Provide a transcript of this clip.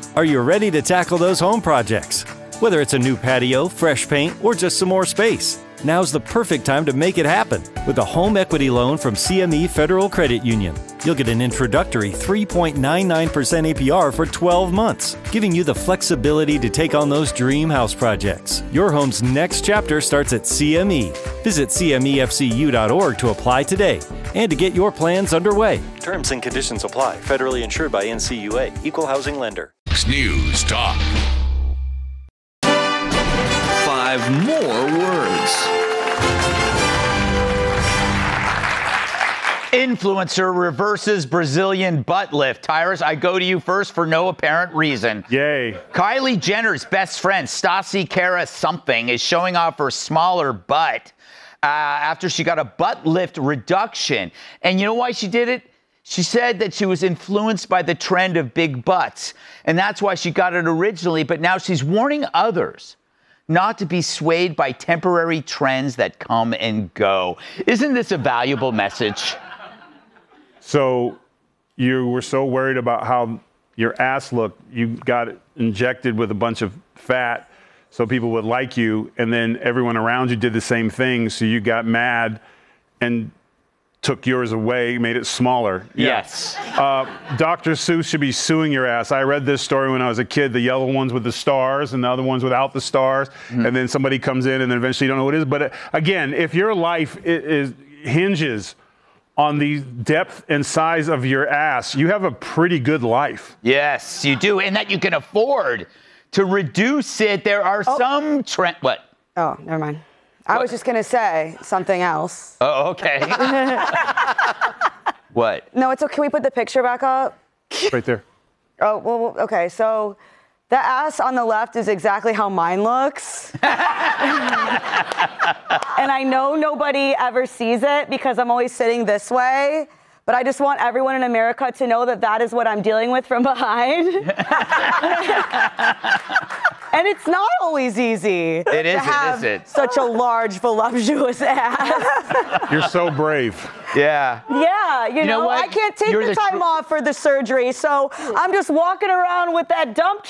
Are you ready to tackle those home projects? Whether it's a new patio, fresh paint, or just some more space, now's the perfect time to make it happen with a home equity loan from CME Federal Credit Union. You'll get an introductory 3.99% APR for 12 months, giving you the flexibility to take on those dream house projects. Your home's next chapter starts at CME. Visit CMEFCU.org to apply today and to get your plans underway. Terms and conditions apply. Federally insured by NCUA. Equal housing lender. News Talk. 5 more words. Influencer reverses Brazilian butt lift. Tyrus, I go to you first for no apparent reason. Yay. Kylie Jenner's best friend, Stassi Kara something, is showing off her smaller butt after she got a butt lift reduction. And you know why she did it? She said that she was influenced by the trend of big butts, and that's why she got it originally, but now she's warning others not to be swayed by temporary trends that come and go. Isn't this a valuable message? So you were so worried about how your ass looked, you got it injected with a bunch of fat so people would like you, and then everyone around you did the same thing, so you got mad and took yours away, made it smaller. Yes. Dr. Seuss should be suing your ass. I read this story when I was a kid, the yellow ones with the stars and the other ones without the stars. And then somebody comes in and then eventually you don't know what it is. But again, if your life hinges on the depth and size of your ass, you have a pretty good life. Yes, you do. And that you can afford to reduce it. There are some trend. What? Oh, never mind. I was just going to say something else. Oh, okay. What? No, it's okay. Can we put the picture back up? Right there. Oh, well, okay. So the ass on the left is exactly how mine looks. And I know nobody ever sees it because I'm always sitting this way. But I just want everyone in America to know that that is what I'm dealing with from behind. And it's not always easy It to have such a large, voluptuous ass. You're so brave. Yeah. Yeah, you know what? I can't take You're the time off for the surgery, so I'm just walking around with that dump